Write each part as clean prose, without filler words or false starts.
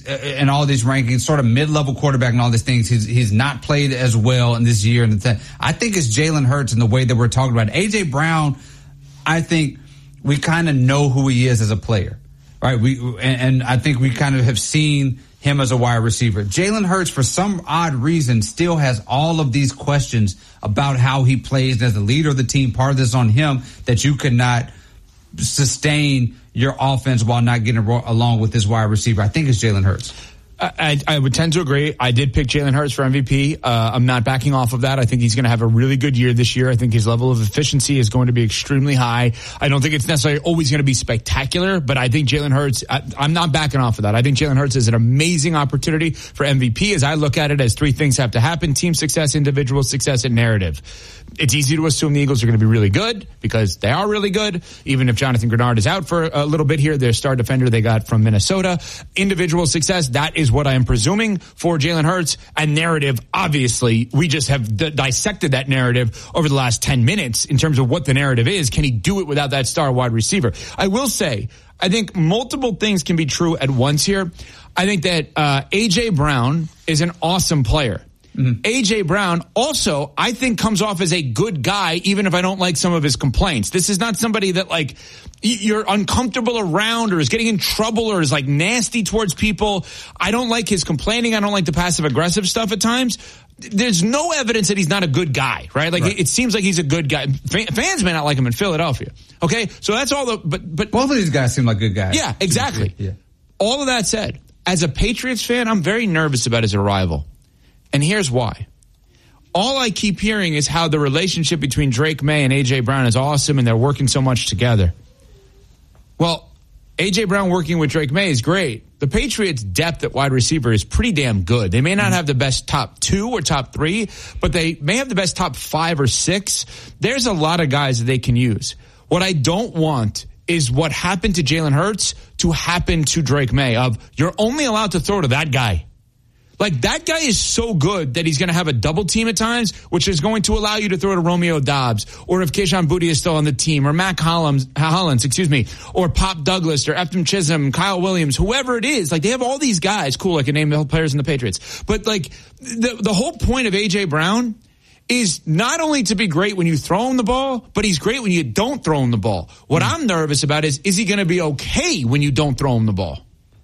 in all these rankings, sort of mid-level quarterback and all these things. He's not played as well in this year. And I think it's Jalen Hurts in the way that we're talking about. A.J. Brown, I think we kind of know who he is as a player, right? And I think we kind of have seen him as a wide receiver. Jalen Hurts, for some odd reason, still has all of these questions about how he plays as the leader of the team. Part of this on him that you could not sustain your offense while not getting along with this wide receiver. I think it's Jalen Hurts. I would tend to agree. I did pick Jalen Hurts for MVP. I'm not backing off of that. I think he's going to have a really good year this year. I think his level of efficiency is going to be extremely high. I don't think it's necessarily always going to be spectacular, but I think Jalen Hurts, I'm not backing off of that. I think Jalen Hurts is an amazing opportunity for MVP. As I look at it, as three things have to happen: team success, individual success, and narrative. It's easy to assume the Eagles are going to be really good because they are really good. Even if Jonathan Grenard is out for a little bit here, their star defender they got from Minnesota. Individual success, that is what I am presuming for Jalen Hurts. And narrative, obviously, we just have dissected that narrative over the last 10 minutes in terms of what the narrative is. Can he do it without that star wide receiver? I will say, I think multiple things can be true at once here. I think that A.J. Brown is an awesome player. Mm-hmm. A.J. Brown also, I think, comes off as a good guy, even if I don't like some of his complaints. This is not somebody that, like, you're uncomfortable around or is getting in trouble or is, like, nasty towards people. I don't like his complaining. I don't like the passive-aggressive stuff at times. There's no evidence that he's not a good guy, right? Like, right. It seems like he's a good guy. Fans may not like him in Philadelphia, okay? So that's all the... But both of these guys seem like good guys. Yeah, exactly. Yeah. All of that said, as a Patriots fan, I'm very nervous about his arrival. And here's why. All I keep hearing is how the relationship between Drake May and A.J. Brown is awesome and they're working so much together. Well, A.J. Brown working with Drake May is great. The Patriots' depth at wide receiver is pretty damn good. They may not have the best top 2 or top 3, but they may have the best top 5 or 6. There's a lot of guys that they can use. What I don't want is what happened to Jalen Hurts to happen to Drake May of you're only allowed to throw to that guy. Like, that guy is so good that he's going to have a double team at times, which is going to allow you to throw to Romeo Doubs, or if Kayshon Boutte is still on the team, or Mac Hollins, or Pop Douglas, or Efton Chisholm, Kyle Williams, whoever it is. Like, they have all these guys. Cool, I can name the players in the Patriots. But, like, the whole point of A.J. Brown is not only to be great when you throw him the ball, but he's great when you don't throw him the ball. What I'm nervous about is he going to be okay when you don't throw him the ball?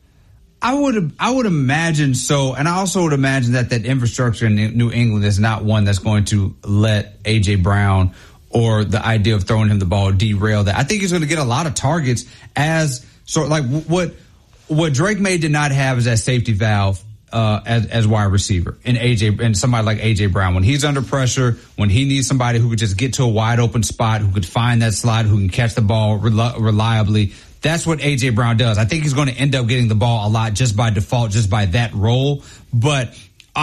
I would imagine so, and I also would imagine that infrastructure in New England is not one that's going to let A.J. Brown or the idea of throwing him the ball derail that. I think he's going to get a lot of targets as sort of like what Drake May did not have is that safety valve as wide receiver and somebody like A.J. Brown. When he's under pressure, when he needs somebody who could just get to a wide open spot, who could find that slot, who can catch the ball reliably. That's what A.J. Brown does. I think he's going to end up getting the ball a lot just by default, just by that role. But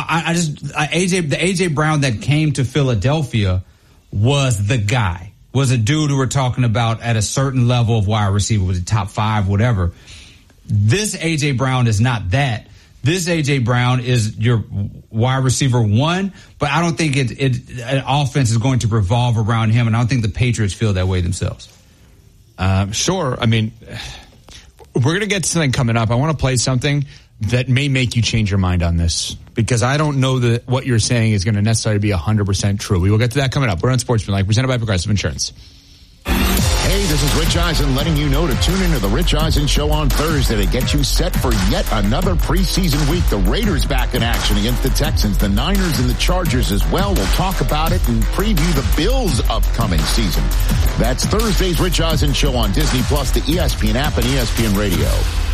the A.J. Brown that came to Philadelphia was the guy, was a dude who we're talking about at a certain level of wide receiver, was it top 5, whatever. This A.J. Brown is not that. This A.J. Brown is your wide receiver 1, but I don't think an offense is going to revolve around him, and I don't think the Patriots feel that way themselves. Sure. I mean, we're going to get to something coming up. I want to play something that may make you change your mind on this because I don't know that what you're saying is going to necessarily be 100% true. We will get to that coming up. We're on Sportsmanlike, presented by Progressive Insurance. Hey, this is Rich Eisen letting you know to tune into the Rich Eisen Show on Thursday to get you set for yet another preseason week. The Raiders back in action against the Texans, the Niners and the Chargers as well. We'll talk about it and preview the Bills' upcoming season. That's Thursday's Rich Eisen Show on Disney Plus, the ESPN app, and ESPN Radio.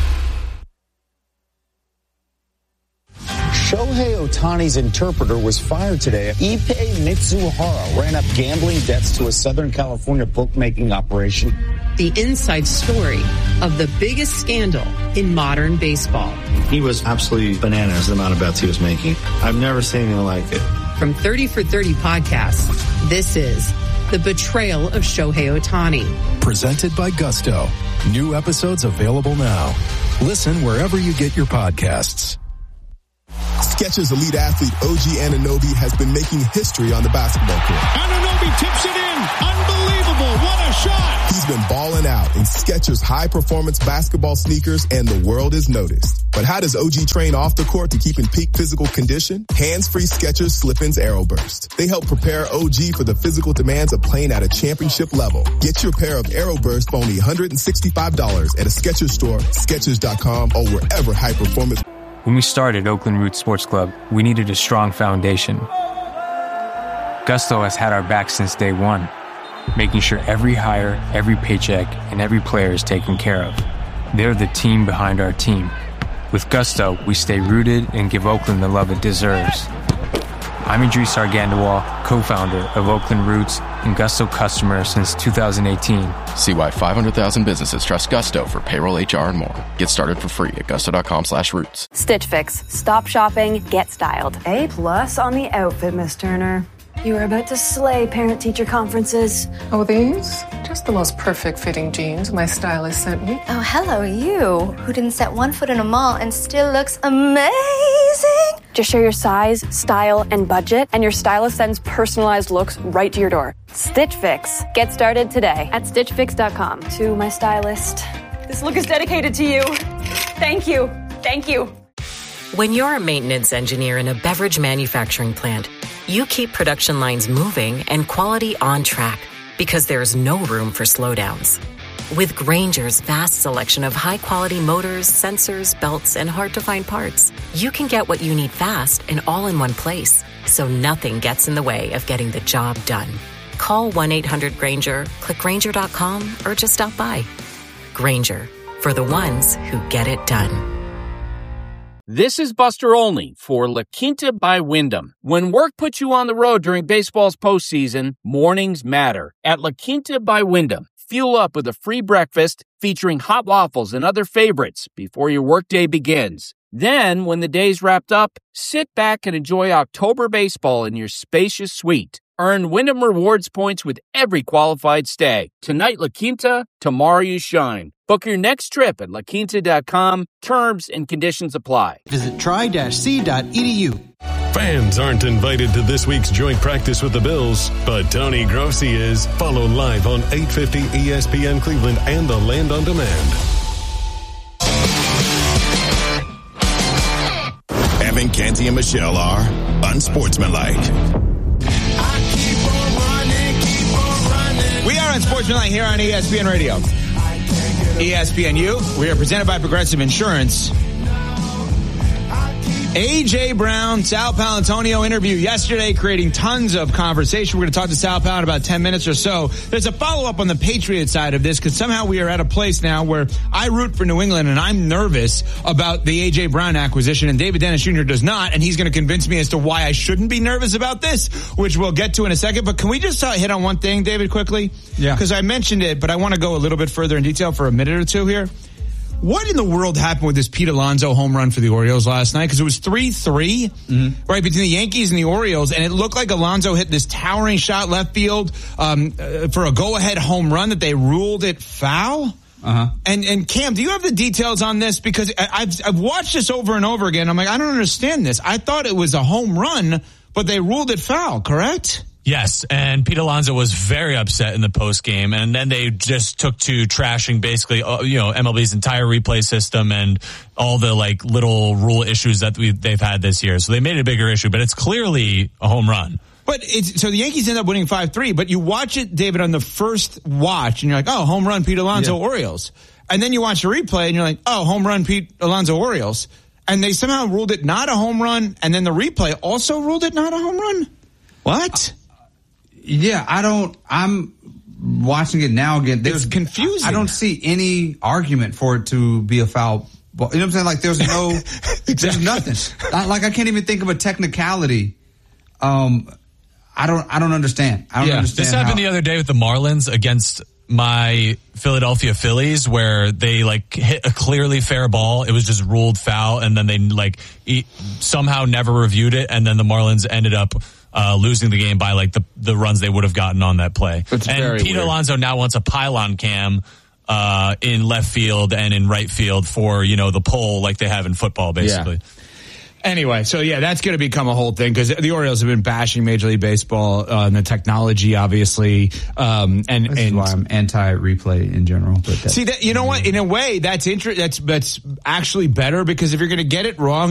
Shohei Ohtani's interpreter was fired today. Ippei Mitsuhara ran up gambling debts to a Southern California bookmaking operation. The inside story of the biggest scandal in modern baseball. He was absolutely bananas, the amount of bets he was making. I've never seen anything like it. From 30 for 30 podcasts, this is The Betrayal of Shohei Ohtani. Presented by Gusto. New episodes available now. Listen wherever you get your podcasts. Skechers elite athlete OG Anunoby has been making history on the basketball court. Anunoby He tips it in. Unbelievable. What a shot. He's been balling out in Skechers high-performance basketball sneakers, and the world has noticed. But how does OG train off the court to keep in peak physical condition? Hands-free Skechers Slip-ins AeroBurst. They help prepare OG for the physical demands of playing at a championship level. Get your pair of AeroBurst for only $165 at a Skechers store, Skechers.com, or wherever high-performance. When we started Oakland Roots Sports Club, we needed a strong foundation. Gusto has had our back since day one, making sure every hire, every paycheck, and every player is taken care of. They're the team behind our team. With Gusto, we stay rooted and give Oakland the love it deserves. I'm Idris Argandawal, co-founder of Oakland Roots and Gusto customer since 2018. See why 500,000 businesses trust Gusto for payroll, HR, and more. Get started for free at gusto.com/roots. Stitch Fix. Stop shopping, get styled. A+ on the outfit, Miss Turner. You are about to slay parent-teacher conferences. Oh, these? Just the most perfect fitting jeans my stylist sent me. Oh, hello, you, who didn't set one foot in a mall and still looks amazing. Just share your size, style, and budget, and your stylist sends personalized looks right to your door. Stitch Fix. Get started today at StitchFix.com. To my stylist, this look is dedicated to you. Thank you. Thank you. When you're a maintenance engineer in a beverage manufacturing plant, you keep production lines moving and quality on track because there's no room for slowdowns. With Grainger's vast selection of high-quality motors, sensors, belts, and hard-to-find parts, you can get what you need fast and all in one place, so nothing gets in the way of getting the job done. Call 1-800-GRAINGER, click Grainger.com, or just stop by. Grainger, for the ones who get it done. This is Buster Olney for La Quinta by Wyndham. When work puts you on the road during baseball's postseason, mornings matter. At La Quinta by Wyndham, fuel up with a free breakfast featuring hot waffles and other favorites before your workday begins. Then, when the day's wrapped up, sit back and enjoy October baseball in your spacious suite. Earn Wyndham Rewards points with every qualified stay. Tonight, La Quinta, tomorrow you shine. Book your next trip at laquinta.com. Terms and conditions apply. Visit try-c.edu. Fans aren't invited to this week's joint practice with the Bills, but Tony Grossi is. Follow live on 850 ESPN Cleveland and the Land on Demand. Evan, Canty, and Michelle are unsportsmanlike. We are Unsportsmanlike here on ESPN Radio. ESPNU. We are presented by Progressive Insurance. A.J. Brown, Sal Paolantonio interview yesterday, creating tons of conversation. We're going to talk to Sal Pal in about 10 minutes or so. There's a follow-up on the Patriots side of this, because somehow we are at a place now where I root for New England, and I'm nervous about the A.J. Brown acquisition, and David Dennis Jr. does not, and he's going to convince me as to why I shouldn't be nervous about this, which we'll get to in a second. But can we just hit on one thing, David, quickly? Yeah. Because I mentioned it, but I want to go a little bit further in detail for a minute or two here. What in the world happened with this Pete Alonso home run for the Orioles last night? Because it was 3-3, right, between the Yankees and the Orioles, and it looked like Alonso hit this towering shot left field for a go-ahead home run that they ruled it foul. And Cam, do you have the details on this? Because I've watched this over and over again. I'm like, I don't understand this. I thought it was a home run, but they ruled it foul, correct? Yes, and Pete Alonso was very upset in the post game, and then they just took to trashing basically, MLB's entire replay system and all the little rule issues that they've had this year. So they made it a bigger issue, but it's clearly a home run. But so the Yankees end up winning 5-3, but you watch it, David, on the first watch, and you're like, oh, home run, Pete Alonso, Orioles. And then you watch the replay, and you're like, oh, home run, Pete Alonso, Orioles. And they somehow ruled it not a home run, and then the replay also ruled it not a home run? What? Yeah, I'm watching it now again. It's confusing. I don't see any argument for it to be a foul. You know what I'm saying? Like, there's no, there's nothing. I can't even think of a technicality. I don't understand. I don't understand. This happened the other day with the Marlins against my Philadelphia Phillies, where they hit a clearly fair ball. It was just ruled foul, and then they somehow never reviewed it, and then the Marlins ended up losing the game by the runs they would have gotten on that play. And Pete Alonso now wants a pylon cam in left field and in right field for the pole like they have in football, basically. Anyway, so yeah, that's going to become a whole thing because the Orioles have been bashing Major League Baseball and the technology, obviously. And why I'm anti-replay in general. But see that, you know what? In a way, that's actually better because if you're going to get it wrong